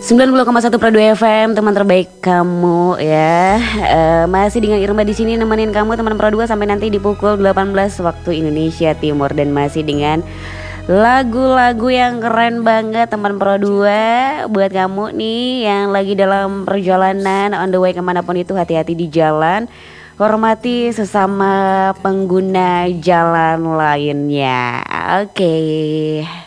90,1 Pro 2 FM, teman terbaik kamu ya. Masih dengan Irma di sini nemenin kamu teman Pro 2 sampai nanti di pukul 18 waktu Indonesia Timur, dan masih dengan lagu-lagu yang keren banget teman Pro 2 buat kamu nih yang lagi dalam perjalanan on the way kemanapun itu. Hati-hati di jalan, hormati sesama pengguna jalan lainnya. Oke.